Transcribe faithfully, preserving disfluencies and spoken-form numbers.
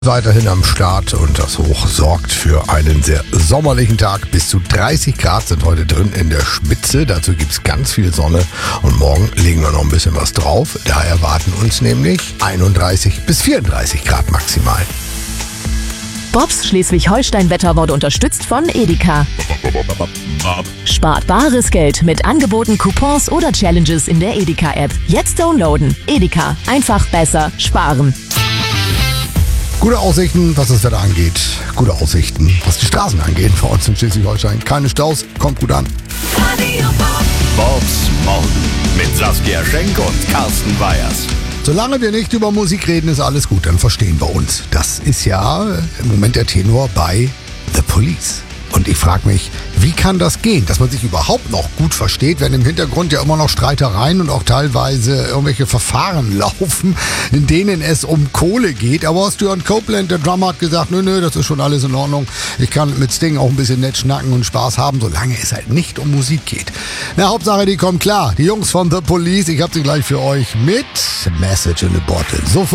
Weiterhin am Start und das Hoch sorgt für einen sehr sommerlichen Tag. Bis zu dreißig Grad sind heute drin in der Spitze. Dazu gibt es ganz viel Sonne und morgen legen wir noch ein bisschen was drauf. Da erwarten uns nämlich einunddreißig bis vierunddreißig Grad maximal. Bobs Schleswig-Holstein-Wetter wurde unterstützt von Edeka. Spart bares Geld mit Angeboten, Coupons oder Challenges in der Edeka-App. Jetzt downloaden. Edeka. Einfach besser sparen. Gute Aussichten, was das Wetter angeht. Gute Aussichten, was die Straßen angeht. Vor uns in Schleswig-Holstein keine Staus. Kommt gut an. Bobs Morgen mit Saskia Schenk und Carsten Weyers. Solange wir nicht über Musik reden, ist alles gut, dann verstehen wir uns. Das ist ja im Moment der Tenor bei The Police. Und ich frage mich, wie kann das gehen, dass man sich überhaupt noch gut versteht, wenn im Hintergrund ja immer noch Streitereien und auch teilweise irgendwelche Verfahren laufen, in denen es um Kohle geht. Aber Stuart Copeland, der Drummer, hat gesagt, nö, nö, das ist schon alles in Ordnung. Ich kann mit Sting auch ein bisschen nett schnacken und Spaß haben, solange es halt nicht um Musik geht. Na, Hauptsache, die kommen klar. Die Jungs von The Police, ich hab sie gleich für euch mit Message in a Bottle. Sofort.